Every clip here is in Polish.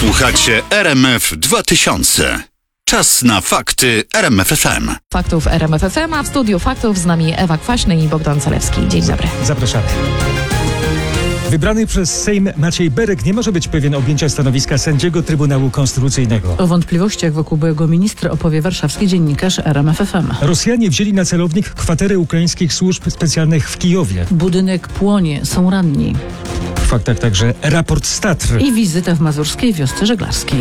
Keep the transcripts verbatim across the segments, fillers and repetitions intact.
Słuchacie R M F dwa tysiące. Czas na fakty R M F F M. Faktów R M F F M, a w studiu faktów z nami Ewa Kwaśny i Bogdan Zalewski. Dzień dobry. Zapraszamy. Wybrany przez Sejm Maciej Berek nie może być pewien objęcia stanowiska sędziego Trybunału Konstytucyjnego. O wątpliwościach wokół byłego ministra opowie warszawski dziennikarz R M F F M. Rosjanie wzięli na celownik kwatery ukraińskich służb specjalnych w Kijowie. Budynek płonie, są ranni. W faktach także raport z Tatr. I wizyta w mazurskiej wiosce żeglarskiej.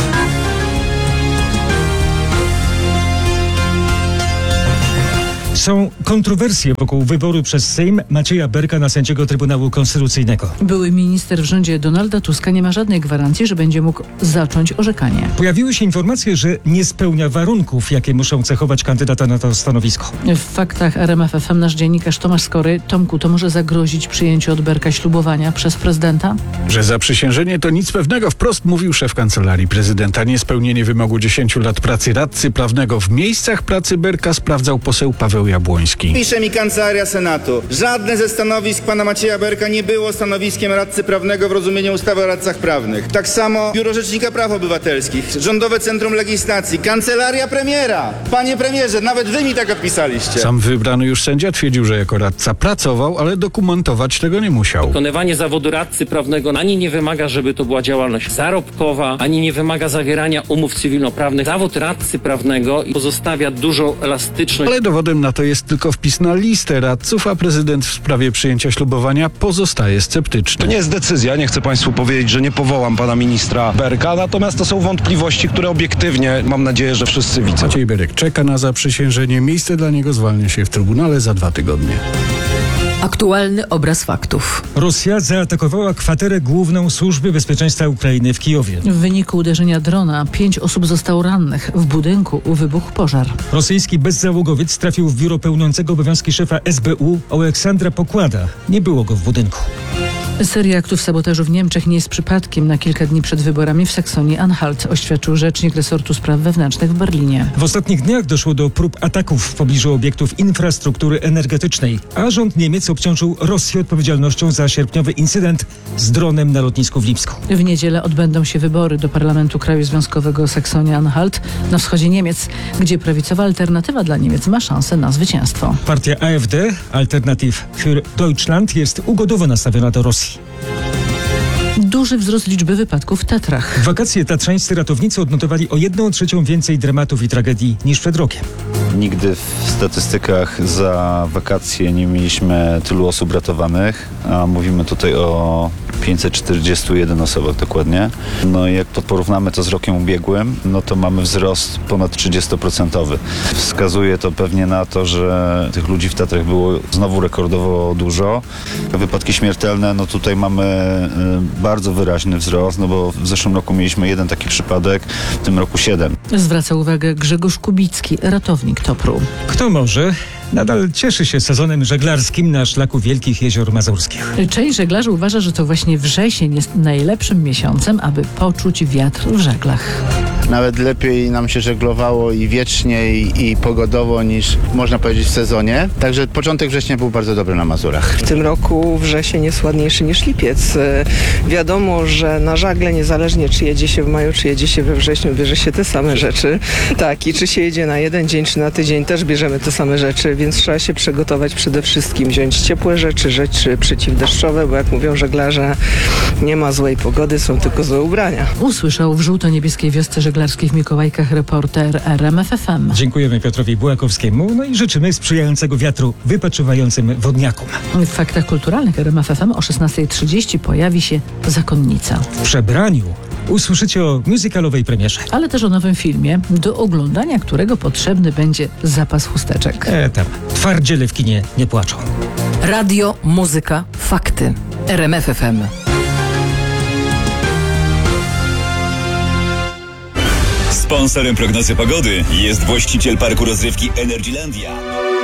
Są kontrowersje wokół wyboru przez Sejm Macieja Berka na sędziego Trybunału Konstytucyjnego. Były minister w rządzie Donalda Tuska nie ma żadnej gwarancji, że będzie mógł zacząć orzekanie. Pojawiły się informacje, że nie spełnia warunków, jakie muszą cechować kandydata na to stanowisko. W faktach R M F F M nasz dziennikarz Tomasz Skory. Tomku, to może zagrozić przyjęciu od Berka ślubowania przez prezydenta? Że zaprzysiężenie to nic pewnego, wprost mówił szef Kancelarii Prezydenta. Niespełnienie wymogu dziesięciu lat pracy radcy prawnego w miejscach pracy Berka sprawdzał poseł Paweł Jabłoński. Pisze mi Kancelaria Senatu. Żadne ze stanowisk pana Macieja Berka nie było stanowiskiem radcy prawnego w rozumieniu ustawy o radcach prawnych. Tak samo Biuro Rzecznika Praw Obywatelskich, Rządowe Centrum Legislacji, Kancelaria Premiera. Panie premierze, nawet wy mi tak odpisaliście. Sam wybrany już sędzia twierdził, że jako radca pracował, ale dokumentować tego nie musiał. Wykonywanie zawodu radcy prawnego ani nie wymaga, żeby to była działalność zarobkowa, ani nie wymaga zawierania umów cywilnoprawnych. Zawód radcy prawnego pozostawia dużą elastyczność. Ale dowodem na to jest tylko wpis na listę radców, a prezydent w sprawie przyjęcia ślubowania pozostaje sceptyczny. To nie jest decyzja, nie chcę państwu powiedzieć, że nie powołam pana ministra Berka, natomiast to są wątpliwości, które obiektywnie, mam nadzieję, że wszyscy widzą. Maciej Berek czeka na zaprzysiężenie. Miejsce dla niego zwalnia się w Trybunale za dwa tygodnie. Aktualny obraz faktów. Rosja zaatakowała kwaterę główną Służby Bezpieczeństwa Ukrainy w Kijowie. W wyniku uderzenia drona pięć osób zostało rannych. W budynku wybuchł pożar. Rosyjski bezzałogowiec trafił w biuro pełniącego obowiązki szefa S B U Aleksandra Pokłada. Nie było go w budynku. Seria aktów sabotażu w Niemczech nie jest przypadkiem. Na kilka dni przed wyborami w Saksonii-Anhalt oświadczył rzecznik resortu spraw wewnętrznych w Berlinie. W ostatnich dniach doszło do prób ataków w pobliżu obiektów infrastruktury energetycznej, a rząd Niemiec obciążył Rosję odpowiedzialnością za sierpniowy incydent z dronem na lotnisku w Lipsku. W niedzielę odbędą się wybory do Parlamentu Kraju Związkowego Saksonia-Anhalt na wschodzie Niemiec, gdzie prawicowa alternatywa dla Niemiec ma szansę na zwycięstwo. Partia A F D, Alternative für Deutschland, jest ugodowo nastawiona do Rosji. Duży wzrost liczby wypadków w Tatrach. W wakacje tatrzańscy ratownicy odnotowali o jedną trzecią więcej dramatów i tragedii niż przed rokiem. Nigdy w statystykach za wakacje nie mieliśmy tylu osób ratowanych, a mówimy tutaj o pięćset czterdzieści jeden osobach dokładnie. No i jak porównamy to z rokiem ubiegłym, no to mamy wzrost ponad trzydziestoprocentowy. Wskazuje to pewnie na to, że tych ludzi w Tatrach było znowu rekordowo dużo. Wypadki śmiertelne, no tutaj mamy y, bardzo wyraźny wzrost, no bo w zeszłym roku mieliśmy jeden taki przypadek, w tym roku siedem. Zwraca uwagę Grzegorz Kubicki, ratownik Topru. Kto może, nadal cieszy się sezonem żeglarskim na szlaku Wielkich Jezior Mazurskich. Część żeglarzy uważa, że to właśnie wrzesień jest najlepszym miesiącem, aby poczuć wiatr w żaglach. Nawet lepiej nam się żeglowało i wietrzniej, i pogodowo niż można powiedzieć w sezonie. Także początek września był bardzo dobry na Mazurach. W tym roku wrzesień jest ładniejszy niż lipiec. Wiadomo, że na żagle, niezależnie czy jedzie się w maju, czy jedzie się we wrześniu, bierze się te same rzeczy. Tak, i czy się jedzie na jeden dzień, czy na tydzień, też bierzemy te same rzeczy, więc trzeba się przygotować przede wszystkim, wziąć ciepłe rzeczy, rzeczy przeciwdeszczowe, bo jak mówią żeglarze, nie ma złej pogody, są tylko złe ubrania. Usłyszał w żółto-niebieskiej wiosce żeglarskiej w Mikołajkach reporter R M F F M. Dziękujemy Piotrowi Bułakowskiemu, no i życzymy sprzyjającego wiatru wypoczywającym wodniakom. W faktach kulturalnych R M F F M o szesnastej trzydzieści pojawi się Zakonnica. W przebraniu usłyszycie o musicalowej premierze. Ale też o nowym filmie, do oglądania którego potrzebny będzie zapas chusteczek. E, tam. Twardziele w kinie nie płaczą. Radio, muzyka, fakty. R M F F M. Sponsorem prognozy pogody jest właściciel parku rozrywki Energylandia.